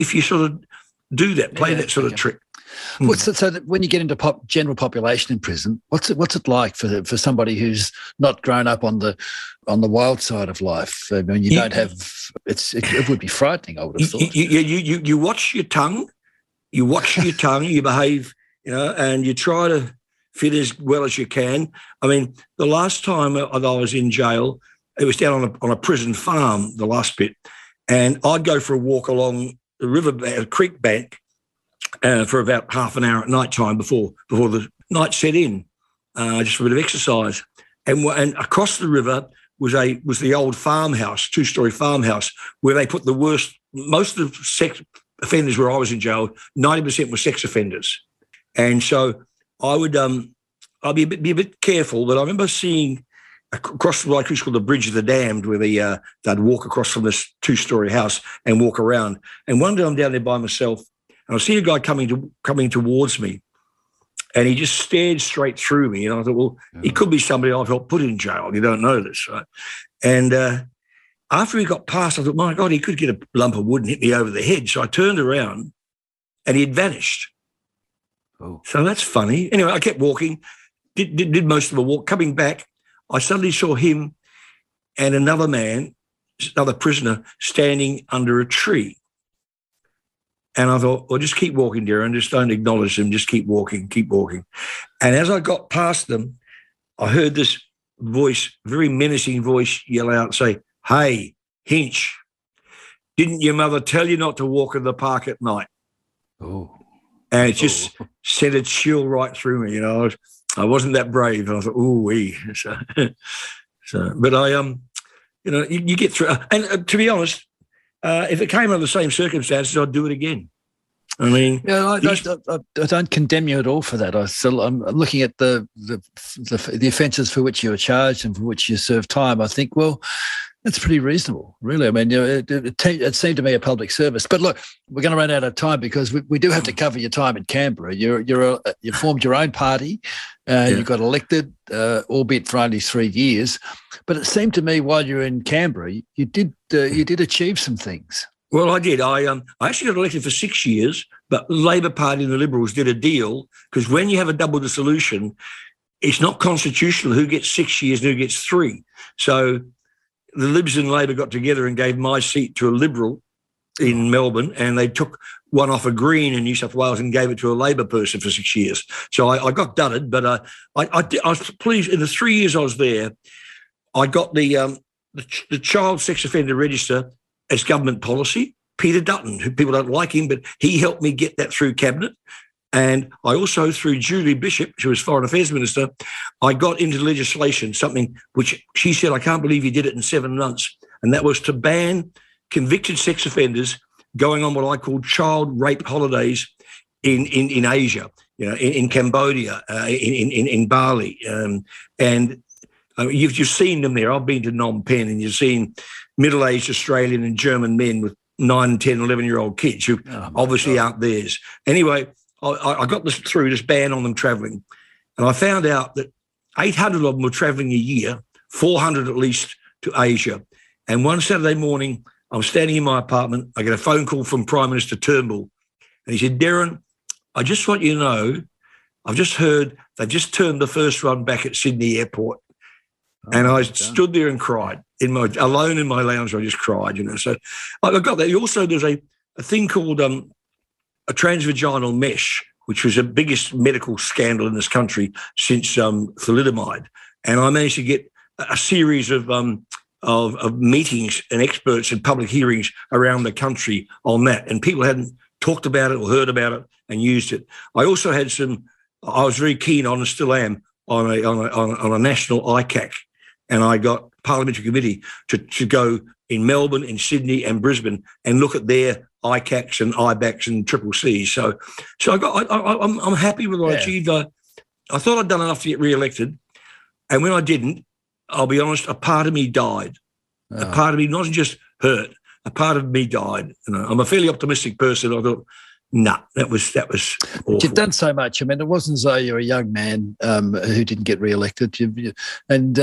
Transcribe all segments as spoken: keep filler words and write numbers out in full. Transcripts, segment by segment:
if you sort of do that, play Yeah, that sort okay. of trick. Well, so, so that when you get into pop, general population in prison, what's it what's it like for for somebody who's not grown up on the on the wild side of life? I mean, you You- don't have it's it, it would be frightening. I would You, have thought. you, you, you, you watch your tongue, you watch your tongue, you behave, you know, and you try to fit as well as you can. I mean, the last time that I was in jail, it was down on a, on a prison farm, the last bit, and I'd go for a walk along the river, a creek bank, uh, for about half an hour at night time before before the night set in, uh, just for a bit of exercise. And and across the river was a was the old farmhouse, two story farmhouse, where they put the worst. Most of the sex offenders where I was in jail, ninety percent were sex offenders, and so I would um I'd be a bit, be a bit careful. But I remember seeing across what we call the Bridge of the Damned, where they uh, they'd walk across from this two story house and walk around. And one day I'm down there by myself, and I see a guy coming to coming towards me, and he just stared straight through me. And I thought, well, he could be somebody I've helped put in jail. You don't know this, right? And uh, after he got past, I thought, my God, he could get a lump of wood and hit me over the head. So I turned around, and he had vanished. Oh. So that's funny. Anyway, I kept walking, did, did, did most of the walk. Coming back, I suddenly saw him and another man, another prisoner, standing under a tree. And I thought, well, just keep walking, dear, and just don't acknowledge them. Just keep walking, keep walking. And as I got past them, I heard this voice, very menacing voice, yell out and say, "Hey, Hinch, didn't your mother tell you not to walk in the park at night?" Oh. And it just Oh. sent a chill right through me. You know, I, was, I wasn't that brave. And I thought, ooh, wee. So, so, but I, um, you know, you, you get through. And uh, to be honest, uh, if it came under the same circumstances, I'd do it again. I mean, Yeah, I, these- I, I, I don't condemn you at all for that. I still, I'm looking at the the, the the offences for which you were charged and for which you served time. I think, well, that's pretty reasonable, really. I mean, you know, it, it, it seemed to me a public service. But look, we're going to run out of time because we, we do have to cover your time in Canberra. You're you're a, you formed your own party, uh, Yeah. you got elected, uh, albeit for only three years. But it seemed to me while you were in Canberra, you did uh, you did achieve some things. Well, I did. I um, I actually got elected for six years, but the Labor Party and the Liberals did a deal because when you have a double dissolution, it's not constitutional who gets six years and who gets three. So the Libs and Labor got together and gave my seat to a Liberal in Melbourne, and they took one off a Green in New South Wales and gave it to a Labor person for six years. So I, I got dudded, but uh, I, I, I was pleased. In the three years I was there, I got the um, the, the child sex offender register as government policy. Peter Dutton, who people don't like him, but he helped me get that through cabinet. And I also, through Julie Bishop, who was Foreign Affairs Minister, I got into legislation, something which she said, I can't believe you did it in seven months. And that was to ban convicted sex offenders going on what I call child rape holidays in, in, in Asia, you know, in, in Cambodia, uh, in, in, in Bali. Um, and uh, you've, you've seen them there. I've been to Phnom Penh, and you've seen middle-aged Australian and German men with nine, ten, eleven-year-old kids who Oh, obviously God. aren't theirs. Anyway, I, I got this through, this ban on them travelling, and I found out that eight hundred of them were travelling a year, four hundred at least to Asia. And one Saturday morning, I'm standing in my apartment, I get a phone call from Prime Minister Turnbull, and he said, "Darren, I just want you to know, I've just heard they've just turned the first one back at Sydney Airport." Oh, and I well stood there and cried in my alone in my lounge. I just cried, you know. So I got that. Also, there's a, a thing called um, a transvaginal mesh, which was the biggest medical scandal in this country since um, thalidomide. And I managed to get a, a series of, um, of of meetings and experts and public hearings around the country on that. And people hadn't talked about it or heard about it and used it. I also had some. I was very keen on, and still am, on a on a, on a, on a national I C A C. And I got parliamentary committee to, to go in Melbourne, in Sydney and Brisbane and look at their I C A Cs and I BACs and triple Cs. So so I got, I, I, I'm, I'm happy with what I Yeah. achieved. I, I thought I'd done enough to get re-elected. And when I didn't, I'll be honest, a part of me died. A Oh. part of me wasn't just hurt. A part of me died. You know, I'm a fairly optimistic person. I thought, nah, that was that was awful. You've done so much. I mean, it wasn't as though you're a young man um, who didn't get re-elected. You've, you, and uh,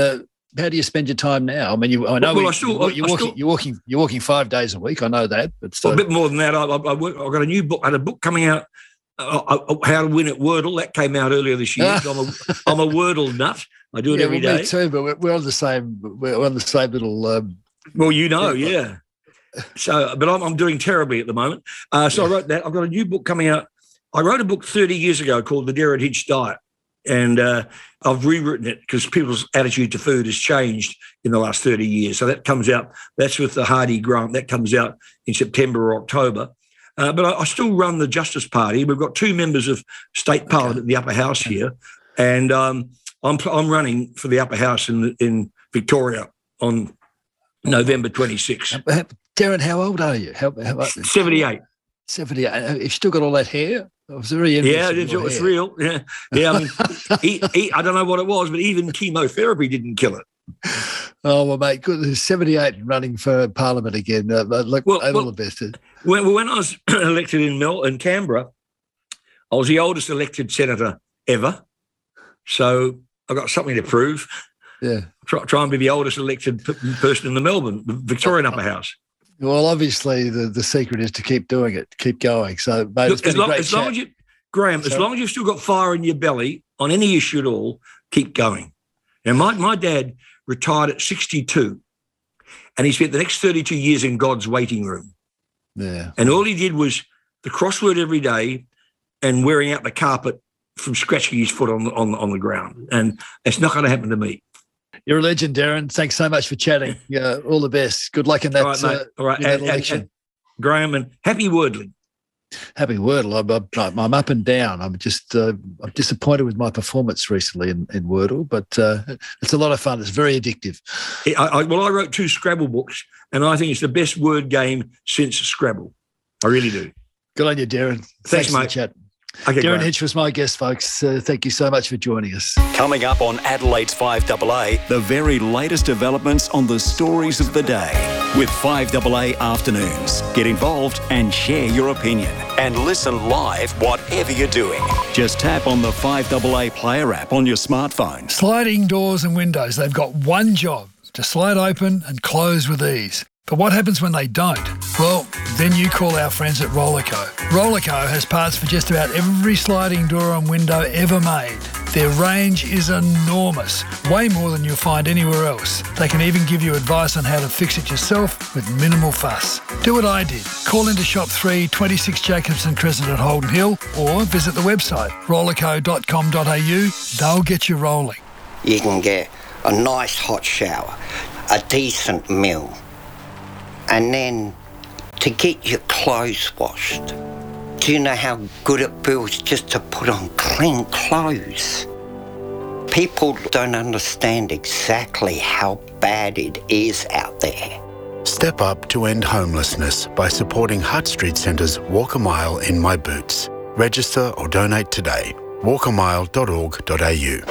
how do you spend your time now? I mean, you, I know well, we, I still, you're, you're I walking, still, you're walking, you're walking five days a week. I know that, but well, so, a bit more than that. I, I, I work, I've got a new book. I had a book coming out, uh, How to Win at Wordle. That came out earlier this year. I'm a, I'm a Wordle nut. I do it yeah, every well, day. Me too, but we're, we're on the same. We're on the same little. Um, well, you know, yeah. So, but I'm, I'm doing terribly at the moment. Uh, so yeah. I wrote that. I've got a new book coming out. I wrote a book thirty years ago called The Derrida Hitch Diet, and uh, I've rewritten it because people's attitude to food has changed in the last thirty years. So that comes out. That's with the Hardy grant. That comes out in September or October. Uh, but I, I still run the Justice Party. We've got two members of state parliament okay. in the upper house here, and um, I'm I'm running for the upper house in in Victoria on November twenty-sixth. Darren, how old are you? How, how seventy-eight. seventy-eight. You've still got all that hair? I was very envious. Yeah, it's, it's real. Yeah, yeah. I mean, he, he, I don't know what it was, but even chemotherapy didn't kill it. Oh well, mate, good. seventy-eight and running for Parliament again. Uh, look, well, all well, the best. When, when I was elected in Mel in Canberra, I was the oldest elected senator ever. So I got something to prove. Yeah, try, try and be the oldest elected person in the Melbourne, the Victorian Upper House. Well, obviously, the, the secret is to keep doing it, keep going. So, mate, Look, it's been as, long, a great as chat. long as you, Graham, Sorry? as long as you've still got fire in your belly on any issue at all, keep going. Now, my, my dad retired at sixty-two, and he spent the next thirty-two years in God's waiting room. Yeah. And all he did was the crossword every day and wearing out the carpet from scratching his foot on the, on, on the ground. And it's not going to happen to me. You're a legend, Darren. Thanks so much for chatting. Yeah, all the best. Good luck in that, all right, mate. Uh, all right. in that and, election. And, and Graham, and happy Wordling. Happy Wordle. I'm, I'm, I'm up and down. I'm just uh, I'm disappointed with my performance recently in, in Wordle, but uh, it's a lot of fun. It's very addictive. I, I, well, I wrote two Scrabble books, and I think it's the best word game since Scrabble. I really do. Good on you, Darren. Thanks, Thanks mate. for the chat. Okay, Darren Hitch was my guest, folks. Uh, thank you so much for joining us. Coming up on Adelaide's five A A, the very latest developments on the stories of the day with five A A Afternoons. Get involved and share your opinion. And listen live whatever you're doing. Just tap on the five A A Player app on your smartphone. Sliding doors and windows, they've got one job, to slide open and close with ease. But what happens when they don't? Well, then you call our friends at Rollerco. Rollerco has parts for just about every sliding door and window ever made. Their range is enormous, way more than you'll find anywhere else. They can even give you advice on how to fix it yourself with minimal fuss. Do what I did. Call into shop three, twenty-six Jacobson Crescent at Holden Hill, or visit the website rollerco dot com dot a u. They'll get you rolling. You can get a nice hot shower, a decent meal, and then to get your clothes washed. Do you know how good it feels just to put on clean clothes? People don't understand exactly how bad it is out there. Step up to end homelessness by supporting Hutt Street Centre's Walk a Mile in My Boots. Register or donate today. walk a mile dot org dot a u.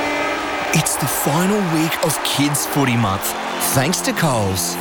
It's the final week of Kids Footy Month, thanks to Coles.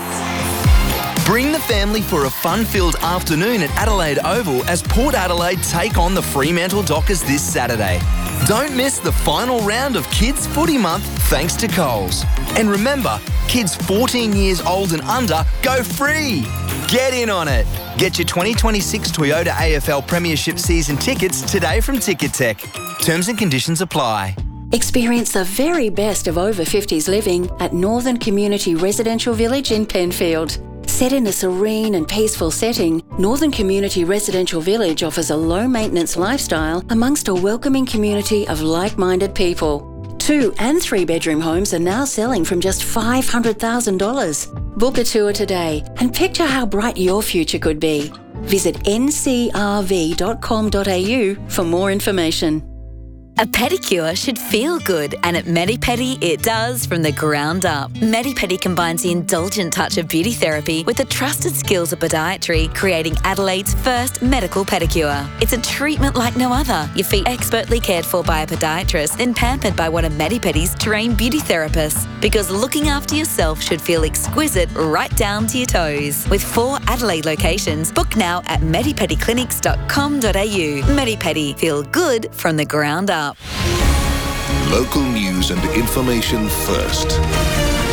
Bring the family for a fun-filled afternoon at Adelaide Oval as Port Adelaide take on the Fremantle Dockers this Saturday. Don't miss the final round of Kids Footy Month thanks to Coles. And remember, kids fourteen years old and under go free. Get in on it. Get your twenty twenty-six Toyota A F L Premiership season tickets today from Ticketek. Terms and conditions apply. Experience the very best of over fifties living at Northern Community Residential Village in Penfield. Set in a serene and peaceful setting, Northern Community Residential Village offers a low-maintenance lifestyle amongst a welcoming community of like-minded people. Two and three-bedroom homes are now selling from just five hundred thousand dollars. Book a tour today and picture how bright your future could be. Visit n c r v dot com dot a u for more information. A pedicure should feel good, and at Medipedi it does from the ground up. Medipedi combines the indulgent touch of beauty therapy with the trusted skills of podiatry, creating Adelaide's first medical pedicure. It's a treatment like no other. Your feet expertly cared for by a podiatrist, then pampered by one of Medipedi's trained beauty therapists. Because looking after yourself should feel exquisite right down to your toes. With four Adelaide locations, book now at medipedi clinics dot com dot a u. Medipedi, feel good from the ground up. Local news and information first.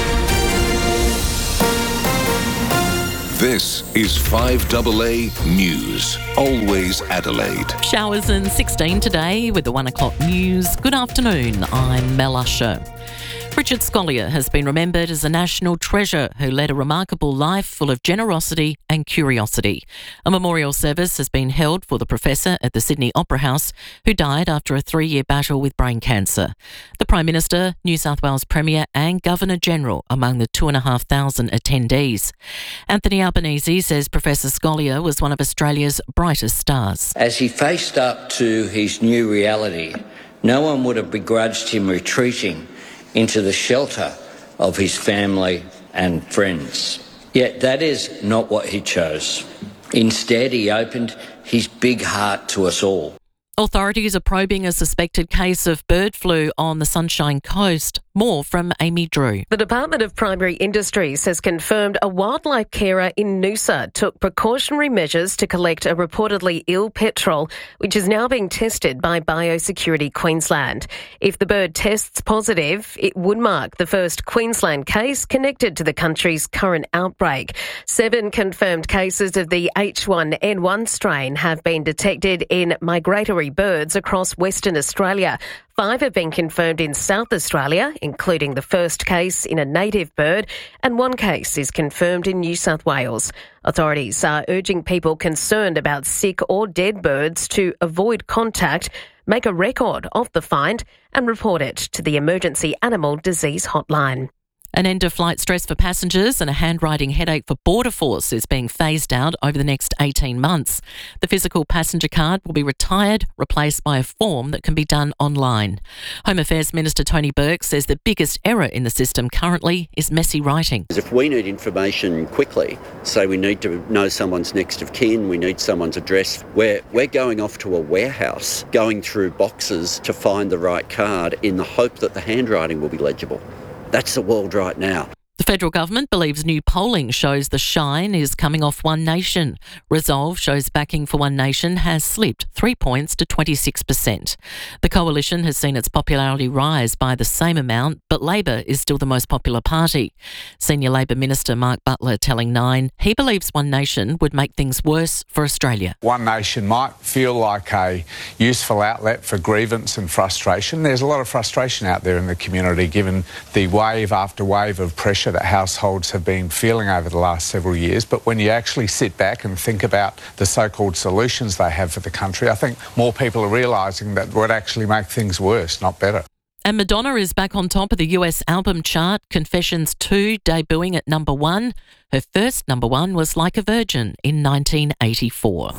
This is five A A News. Always Adelaide. Showers and sixteen today with the one o'clock news. Good afternoon, I'm Mel Usher. Richard Scolyer has been remembered as a national treasure who led a remarkable life full of generosity and curiosity. A memorial service has been held for the professor at the Sydney Opera House who died after a three-year battle with brain cancer. The Prime Minister, New South Wales Premier and Governor-General among the two and a half thousand attendees. Anthony Albanese says Professor Scolyer was one of Australia's brightest stars. As he faced up to his new reality, no one would have begrudged him retreating into the shelter of his family and friends. Yet that is not what he chose. Instead, he opened his big heart to us all. Authorities are probing a suspected case of bird flu on the Sunshine Coast. More from Amy Drew. The Department of Primary Industries has confirmed a wildlife carer in Noosa took precautionary measures to collect a reportedly ill petrel, which is now being tested by Biosecurity Queensland. If the bird tests positive, it would mark the first Queensland case connected to the country's current outbreak. Seven confirmed cases of the H one N one strain have been detected in migratory birds across Western Australia. Five have been confirmed in South Australia, including the first case in a native bird, and one case is confirmed in New South Wales. Authorities are urging people concerned about sick or dead birds to avoid contact, make a record of the find, and report it to the Emergency Animal Disease Hotline. An end of flight stress for passengers and a handwriting headache for Border Force is being phased out over the next eighteen months. The physical passenger card will be retired, replaced by a form that can be done online. Home Affairs Minister Tony Burke says the biggest error in the system currently is messy writing. If we need information quickly, say we need to know someone's next of kin, we need someone's address, we're, we're going off to a warehouse, going through boxes to find the right card in the hope that the handwriting will be legible. That's the world right now. The federal government believes new polling shows the shine is coming off One Nation. Resolve shows backing for One Nation has slipped three points to twenty-six percent. The coalition has seen its popularity rise by the same amount, but Labor is still the most popular party. Senior Labor Minister Mark Butler telling Nine he believes One Nation would make things worse for Australia. One Nation might feel like a useful outlet for grievance and frustration. There's a lot of frustration out there in the community given the wave after wave of pressure that households have been feeling over the last several years. But when you actually sit back and think about the so-called solutions they have for the country, I think more people are realising that would actually make things worse, not better. And Madonna is back on top of the U S album chart, Confessions two debuting at number one. Her first number one was Like a Virgin in nineteen eighty-four.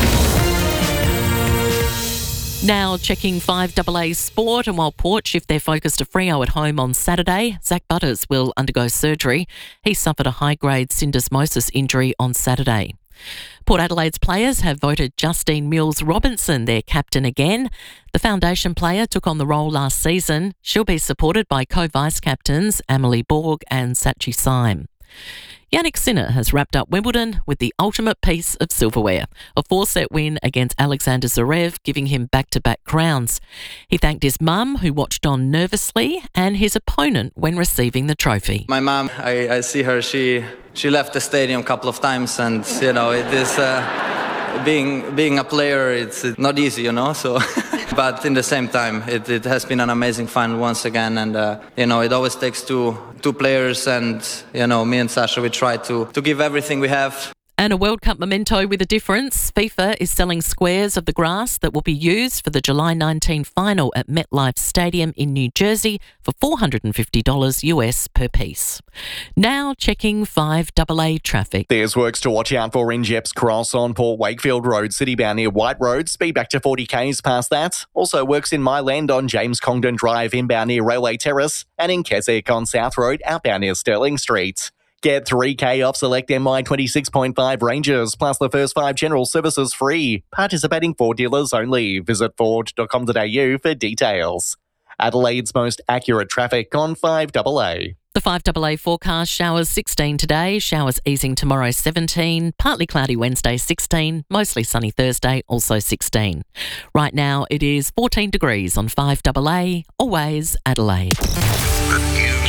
Now checking five A A sport, and while Port shift their focus to Freo at home on Saturday, Zach Butters will undergo surgery. He suffered a high-grade syndesmosis injury on Saturday. Port Adelaide's players have voted Justine Mills-Robinson their captain again. The foundation player took on the role last season. She'll be supported by co-vice captains Amelie Borg and Sachi Syme. Yannick Sinner has wrapped up Wimbledon with the ultimate piece of silverware, a four-set win against Alexander Zverev, giving him back-to-back crowns. He thanked his mum, who watched on nervously, and his opponent when receiving the trophy. My mum, I, I see her, she she left the stadium a couple of times, and, you know, it is... Uh, being being a player, it's not easy, you know, so... But in the same time, it, it has been an amazing final once again, and uh, you know, it always takes two two players, and you know, me and Sasha, we try to to give everything we have. And a World Cup memento with a difference. FIFA is selling squares of the grass that will be used for the July nineteenth final at MetLife Stadium in New Jersey for four hundred fifty dollars U S per piece. Now checking five A A traffic. There's works to watch out for in Jeps Cross on Port Wakefield Road, citybound near White Road. Speed back to forty k's past that. Also works in Myland on James Congdon Drive, inbound near Railway Terrace, and in Keswick on South Road, outbound near Stirling Street. Get three k off select M I twenty-six point five Rangers, plus the first five general services free. Participating Ford dealers only. Visit ford dot com dot a u for details. Adelaide's most accurate traffic on five A A. The five A A forecast: showers sixteen today, showers easing tomorrow seventeen, partly cloudy Wednesday sixteen, mostly sunny Thursday also sixteen. Right now it is fourteen degrees on five A A, always Adelaide. The news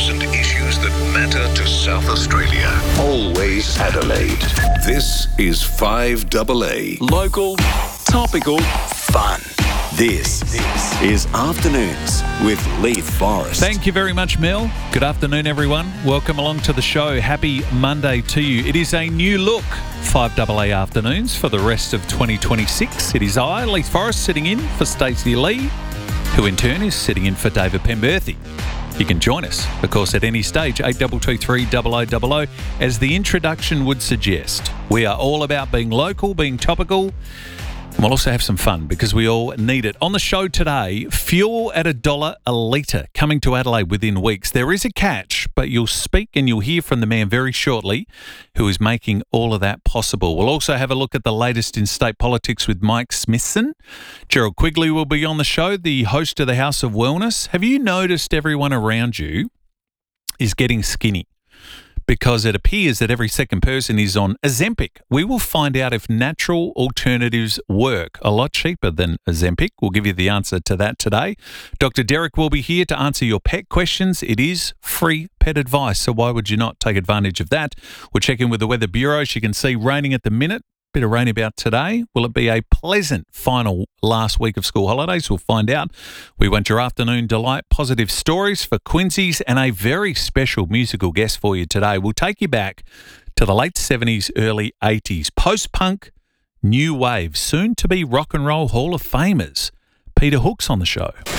and issues that matter to South Australia. Always Adelaide. This is five double A. Local, topical, fun. This is Afternoons with Leith Forrest. Thank you very much, Mel. Good afternoon, everyone. Welcome along to the show. Happy Monday to you. It is a new look, five double A Afternoons for the rest of twenty twenty-six. It is I, Leith Forrest, sitting in for Stacey Lee, who in turn is sitting in for David Penberthy. You can join us, of course, at any stage, eight two two three, double oh double oh, as the introduction would suggest. We are all about being local, being topical, and we'll also have some fun because we all need it. On the show today, fuel at a dollar a litre coming to Adelaide within weeks. There is a catch, but you'll speak and you'll hear from the man very shortly who is making all of that possible. We'll also have a look at the latest in state politics with Mike Smithson. Gerald Quigley will be on the show, the host of the House of Wellness. Have you noticed everyone around you is getting skinny? Because it appears that every second person is on Ozempic. We will find out if natural alternatives work. A lot cheaper than Ozempic. We'll give you the answer to that today. Doctor Derek will be here to answer your pet questions. It is free pet advice, so why would you not take advantage of that? We'll check in with the Weather Bureau. As you can see, raining at the minute. Bit of rain about today. Will it be a pleasant final last week of school holidays? We'll find out. We want your afternoon delight, positive stories for Quincy's, and a very special musical guest for you today. We'll take you back to the late seventies, early eighties. Post-punk, new wave, soon to be rock and roll Hall of Famers. Peter Hook's on the show.